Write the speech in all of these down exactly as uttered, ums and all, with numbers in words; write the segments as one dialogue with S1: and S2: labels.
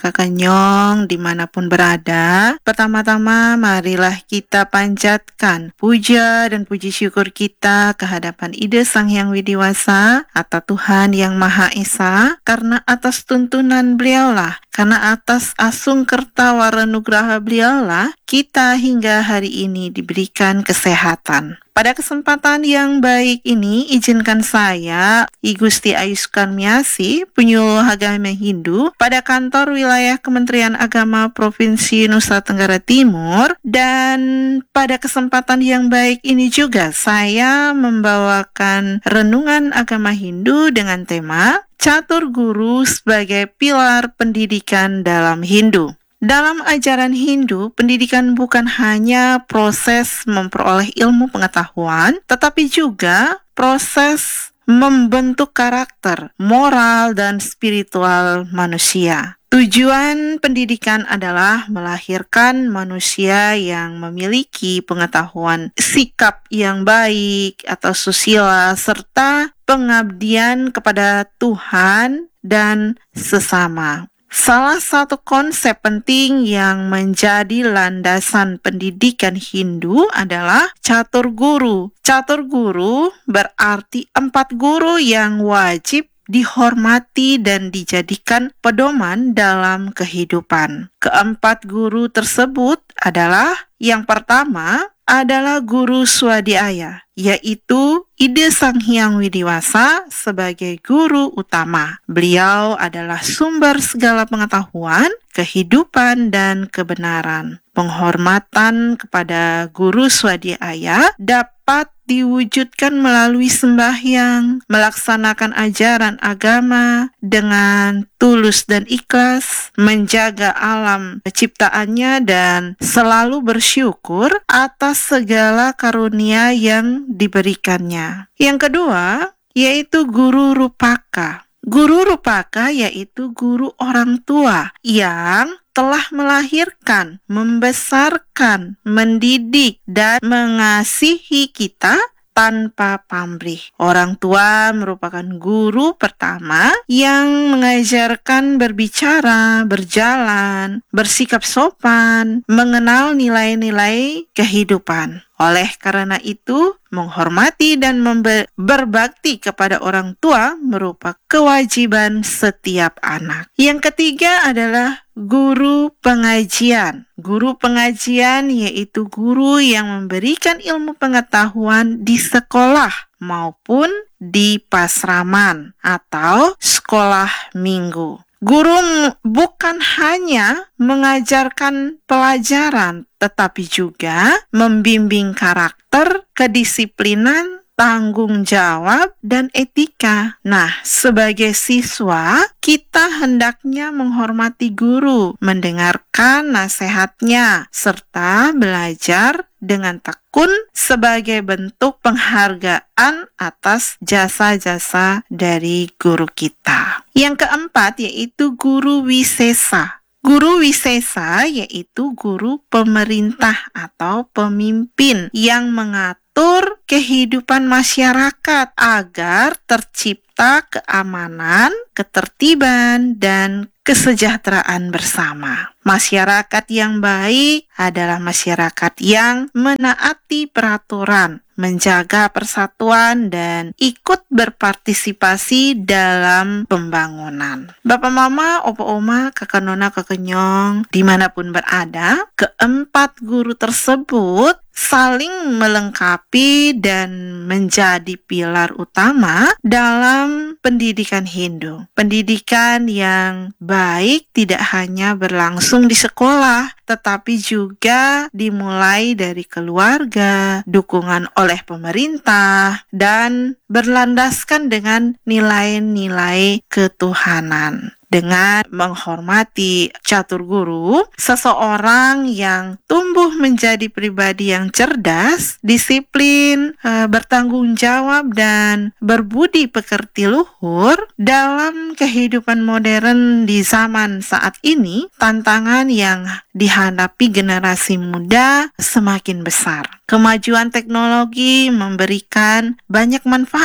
S1: Kakak Nyong dimanapun berada. Pertama-tama marilah kita panjatkan puja dan puji syukur kita kehadapan Ida Sang Hyang Widiwasa atau Tuhan Yang Maha Esa, karena atas tuntunan beliaulah, karena atas asung kerta waranugraha beliaulah kita hingga hari ini diberikan kesehatan. Pada kesempatan yang baik ini, izinkan saya, I Gusti Ayu Sukarmiasi, penyuluh agama Hindu, pada kantor wilayah Kementerian Agama Provinsi Nusa Tenggara Timur, dan pada kesempatan yang baik ini juga saya membawakan renungan agama Hindu dengan tema Catur Guru sebagai pilar pendidikan dalam Hindu. Dalam ajaran Hindu, pendidikan bukan hanya proses memperoleh ilmu pengetahuan, tetapi juga proses membentuk karakter, moral, dan spiritual manusia. Tujuan pendidikan adalah melahirkan manusia yang memiliki pengetahuan, sikap yang baik atau susila, serta pengabdian kepada Tuhan dan sesama. Salah satu konsep penting yang menjadi landasan pendidikan Hindu adalah catur guru. Catur guru berarti empat guru yang wajib dihormati dan dijadikan pedoman dalam kehidupan. Keempat guru tersebut adalah, yang pertama adalah Guru Swadhyaya, yaitu Ida Sang Hyang Widiwasa sebagai guru utama. Beliau adalah sumber segala pengetahuan, kehidupan, dan kebenaran. Penghormatan kepada Guru Swadhyaya dapat diwujudkan melalui sembahyang, melaksanakan ajaran agama dengan tulus dan ikhlas, menjaga alam ciptaannya, dan selalu bersyukur atas segala karunia yang diberikannya. Yang kedua, yaitu Guru Rupaka. Guru Rupaka yaitu guru orang tua yang telah melahirkan, membesarkan, mendidik, dan mengasihi kita tanpa pamrih. Orang tua merupakan guru pertama yang mengajarkan berbicara, berjalan, bersikap sopan, mengenal nilai-nilai kehidupan. Oleh karena itu, menghormati dan membe- berbakti kepada orang tua merupakan kewajiban setiap anak. Yang ketiga adalah guru pengajian. Guru pengajian yaitu guru yang memberikan ilmu pengetahuan di sekolah maupun di pasraman atau sekolah minggu. Guru bukan hanya mengajarkan pelajaran, tetapi juga membimbing karakter, kedisiplinan, tanggung jawab, dan etika. Nah, sebagai siswa, kita hendaknya menghormati guru, mendengarkan nasihatnya, serta belajar dengan tekun sebagai bentuk penghargaan atas jasa-jasa dari guru kita. Yang keempat yaitu guru wisesa. Guru wisesa yaitu guru pemerintah atau pemimpin yang mengatur kehidupan masyarakat agar tercipta keamanan, ketertiban, dan kesejahteraan bersama. Masyarakat yang baik adalah masyarakat yang menaati peraturan, menjaga persatuan, dan ikut berpartisipasi dalam pembangunan. Bapak Mama, Opa Oma, Kakak Nona, Kakak Nyong, dimanapun berada, keempat guru tersebut saling melengkapi dan menjadi pilar utama dalam pendidikan Hindu. Pendidikan yang baik tidak hanya berlangsung di sekolah, tetapi juga dimulai dari keluarga, dukungan oleh pemerintah, dan berlandaskan dengan nilai-nilai ketuhanan. Dengan menghormati catur guru, seseorang yang tumbuh menjadi pribadi yang cerdas, disiplin, e, bertanggung jawab, dan berbudi pekerti luhur. Dalam kehidupan modern di zaman saat ini, tantangan yang dihadapi generasi muda semakin besar. Kemajuan teknologi memberikan banyak manfaat,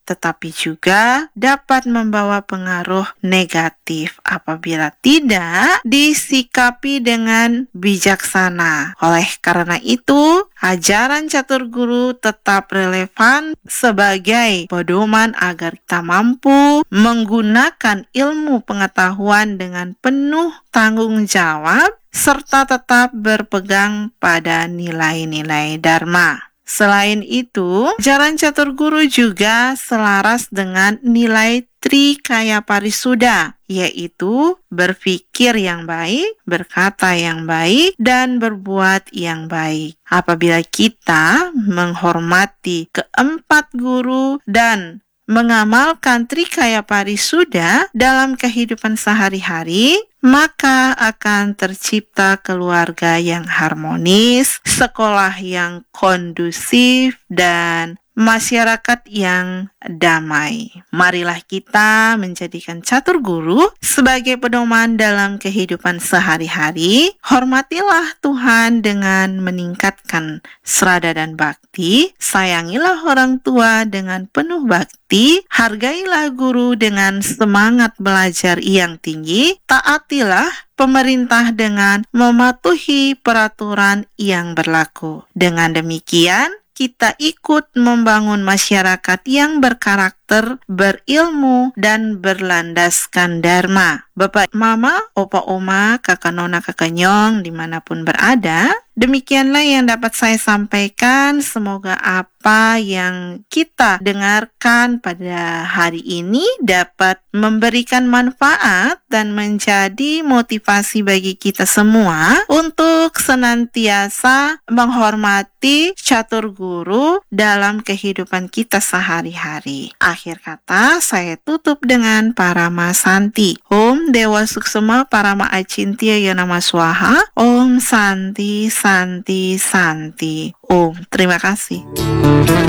S1: tetapi juga dapat membawa pengaruh negatif apabila tidak disikapi dengan bijaksana. Oleh karena itu, ajaran catur guru tetap relevan sebagai pedoman agar kita mampu menggunakan ilmu pengetahuan dengan penuh tanggung jawab serta tetap berpegang pada nilai-nilai Dharma. Selain itu, ajaran catur guru juga selaras dengan nilai Trikaya Parisuda, yaitu berpikir yang baik, berkata yang baik, dan berbuat yang baik. Apabila kita menghormati keempat guru dan mengamalkan Trikaya Parisuda dalam kehidupan sehari-hari, maka akan tercipta keluarga yang harmonis, sekolah yang kondusif, dan masyarakat yang damai. Marilah kita menjadikan catur guru sebagai pedoman dalam kehidupan sehari-hari. Hormatilah Tuhan dengan meningkatkan srada dan bakti. Sayangilah orang tua dengan penuh bakti. Hargailah guru dengan semangat belajar yang tinggi. Taatilah pemerintah dengan mematuhi peraturan yang berlaku. Dengan demikian, kita ikut membangun masyarakat yang berkarakter, berilmu, dan berlandaskan Dharma. Bapak, Mama, Opa, Oma, Kakak Nona, Kakak Nyong, dimanapun berada, demikianlah yang dapat saya sampaikan. Semoga apa yang kita dengarkan pada hari ini dapat memberikan manfaat dan menjadi motivasi bagi kita semua untuk senantiasa menghormati catur guru dalam kehidupan kita sehari-hari. Akhir kata, saya tutup dengan Parama Santi. Om Dewa Suksema Parama Acintya Yanama Swaha. Om Santi Santi Santi. Om. Terima kasih.